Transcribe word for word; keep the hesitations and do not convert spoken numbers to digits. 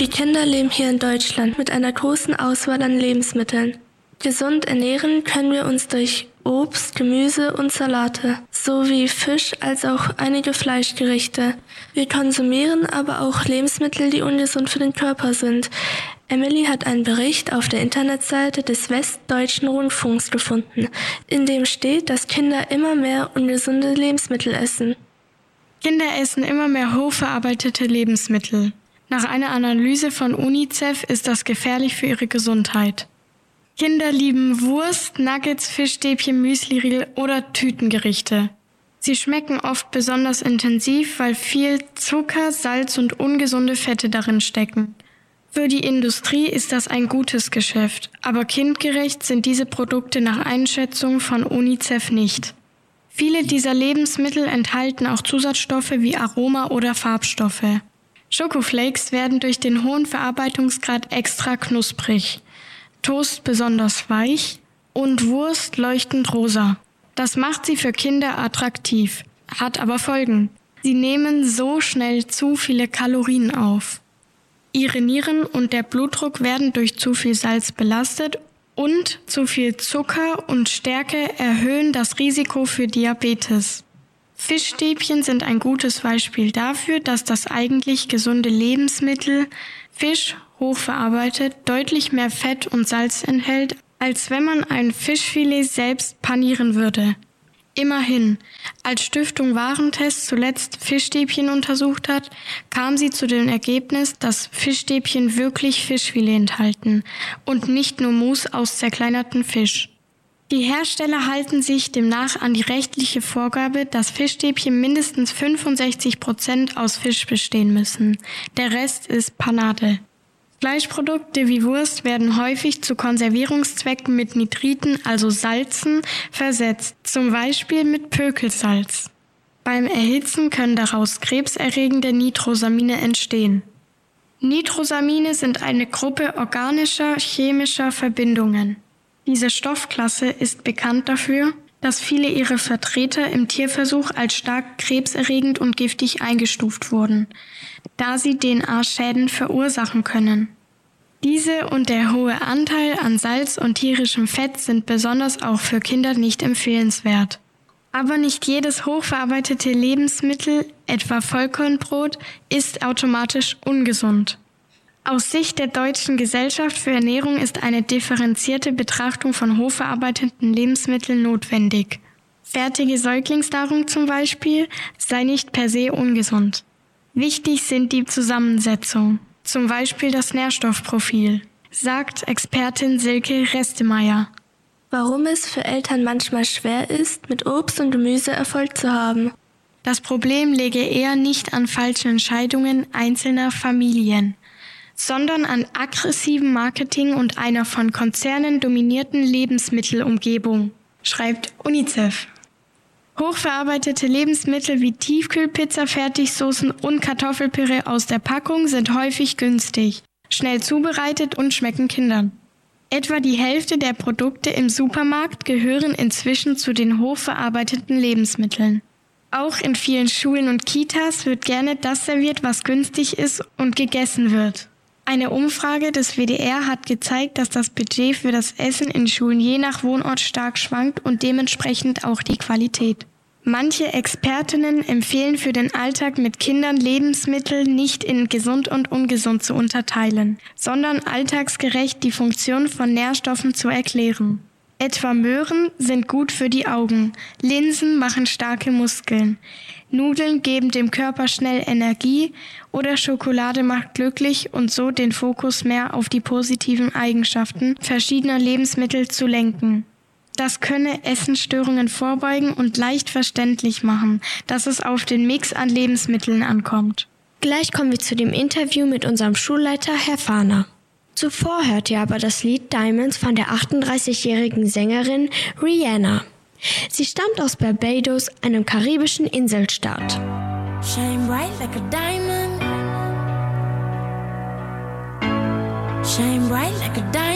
Die Kinder leben hier in Deutschland mit einer großen Auswahl an Lebensmitteln. Gesund ernähren können wir uns durch Obst, Gemüse und Salate, sowie Fisch als auch einige Fleischgerichte. Wir konsumieren aber auch Lebensmittel, die ungesund für den Körper sind. Emily hat einen Bericht auf der Internetseite des Westdeutschen Rundfunks gefunden, in dem steht, dass Kinder immer mehr ungesunde Lebensmittel essen. Kinder essen immer mehr hochverarbeitete Lebensmittel. Nach einer Analyse von UNICEF ist das gefährlich für ihre Gesundheit. Kinder lieben Wurst, Nuggets, Fischstäbchen, Müsliriegel oder Tütengerichte. Sie schmecken oft besonders intensiv, weil viel Zucker, Salz und ungesunde Fette darin stecken. Für die Industrie ist das ein gutes Geschäft, aber kindgerecht sind diese Produkte nach Einschätzung von UNICEF nicht. Viele dieser Lebensmittel enthalten auch Zusatzstoffe wie Aroma- oder Farbstoffe. Schokoflakes werden durch den hohen Verarbeitungsgrad extra knusprig, Toast besonders weich und Wurst leuchtend rosa. Das macht sie für Kinder attraktiv, hat aber Folgen. Sie nehmen so schnell zu viele Kalorien auf. Ihre Nieren und der Blutdruck werden durch zu viel Salz belastet und zu viel Zucker und Stärke erhöhen das Risiko für Diabetes. Fischstäbchen sind ein gutes Beispiel dafür, dass das eigentlich gesunde Lebensmittel, Fisch, hochverarbeitet, deutlich mehr Fett und Salz enthält, als wenn man ein Fischfilet selbst panieren würde. Immerhin, als Stiftung Warentest zuletzt Fischstäbchen untersucht hat, kam sie zu dem Ergebnis, dass Fischstäbchen wirklich Fischfilet enthalten und nicht nur Mousse aus zerkleinerten Fisch. Die Hersteller halten sich demnach an die rechtliche Vorgabe, dass Fischstäbchen mindestens fünfundsechzig Prozent aus Fisch bestehen müssen. Der Rest ist Panade. Fleischprodukte wie Wurst werden häufig zu Konservierungszwecken mit Nitriten, also Salzen, versetzt, zum Beispiel mit Pökelsalz. Beim Erhitzen können daraus krebserregende Nitrosamine entstehen. Nitrosamine sind eine Gruppe organischer chemischer Verbindungen. Diese Stoffklasse ist bekannt dafür, dass viele ihrer Vertreter im Tierversuch als stark krebserregend und giftig eingestuft wurden, da sie D N A-Schäden verursachen können. Diese und der hohe Anteil an Salz und tierischem Fett sind besonders auch für Kinder nicht empfehlenswert. Aber nicht jedes hochverarbeitete Lebensmittel, etwa Vollkornbrot, ist automatisch ungesund. Aus Sicht der Deutschen Gesellschaft für Ernährung ist eine differenzierte Betrachtung von hochverarbeiteten Lebensmitteln notwendig. Fertige Säuglingsnahrung zum Beispiel sei nicht per se ungesund. Wichtig sind die Zusammensetzung, zum Beispiel das Nährstoffprofil, sagt Expertin Silke Restemeier. Warum es für Eltern manchmal schwer ist, mit Obst und Gemüse Erfolg zu haben. Das Problem läge eher nicht an falschen Entscheidungen einzelner Familien, sondern an aggressivem Marketing und einer von Konzernen dominierten Lebensmittelumgebung, schreibt UNICEF. Hochverarbeitete Lebensmittel wie Tiefkühlpizza, Fertigsoßen und Kartoffelpüree aus der Packung sind häufig günstig, schnell zubereitet und schmecken Kindern. Etwa die Hälfte der Produkte im Supermarkt gehören inzwischen zu den hochverarbeiteten Lebensmitteln. Auch in vielen Schulen und Kitas wird gerne das serviert, was günstig ist und gegessen wird. Eine Umfrage des W D R hat gezeigt, dass das Budget für das Essen in Schulen je nach Wohnort stark schwankt und dementsprechend auch die Qualität. Manche Expertinnen empfehlen für den Alltag mit Kindern Lebensmittel nicht in gesund und ungesund zu unterteilen, sondern alltagsgerecht die Funktion von Nährstoffen zu erklären. Etwa Möhren sind gut für die Augen, Linsen machen starke Muskeln, Nudeln geben dem Körper schnell Energie oder Schokolade macht glücklich und so den Fokus mehr auf die positiven Eigenschaften verschiedener Lebensmittel zu lenken. Das könne Essensstörungen vorbeugen und leicht verständlich machen, dass es auf den Mix an Lebensmitteln ankommt. Gleich kommen wir zu dem Interview mit unserem Schulleiter, Herr Fahner. Zuvor hört ihr aber das Lied Diamonds von der achtunddreißigjährigen Sängerin Rihanna. Sie stammt aus Barbados, einem karibischen Inselstaat. Shine bright like a diamond. Shine bright like a diamond.